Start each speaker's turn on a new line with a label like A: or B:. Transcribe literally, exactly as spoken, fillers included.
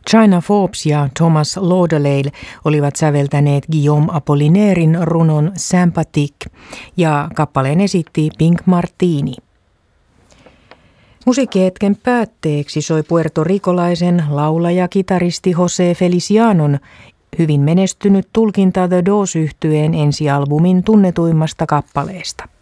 A: China Forbes ja Thomas Lauderdale olivat säveltäneet Guillaume Apollinairen runon Sympathique ja kappaleen esitti Pink Martini. Musiikkihetken päätteeksi soi puertorikolaisen laulaja-kitaristi José Felicianon hyvin menestynyt tulkinta The Doors-yhtyeen ensialbumin tunnetuimmasta kappaleesta.